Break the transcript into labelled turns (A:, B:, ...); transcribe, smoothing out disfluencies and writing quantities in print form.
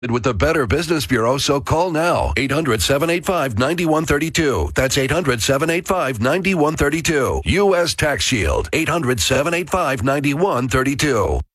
A: With the Better Business Bureau, so call now. 800-785-9132. That's 800-785-9132. U.S. Tax Shield. 800-785-9132.